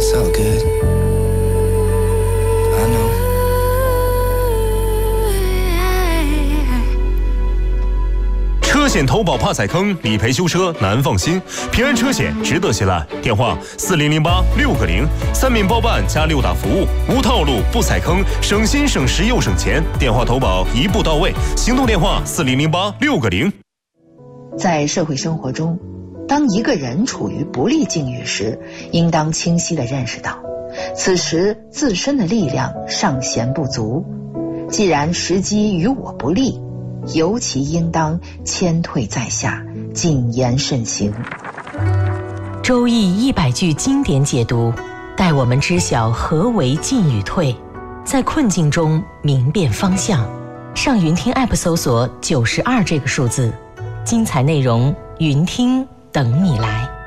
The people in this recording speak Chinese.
It's all good. I know. 车险投保怕踩坑，理赔修车难放心。平安车险值得信赖。电话4008-6个0，3面包办加6大服务，无套路不踩坑，省心省时又省钱。电话投保一步到位，行动电话4008-6个0。 在社会生活中，当一个人处于不利境遇时，应当清晰地认识到，此时自身的力量尚显不足。既然时机与我不利，尤其应当谦退在下，谨言慎行。 周易100句经典解读，带我们知晓何为进与退，在困境中明辨方向。上云听 App 搜索92这个数字，精彩内容云听等你来。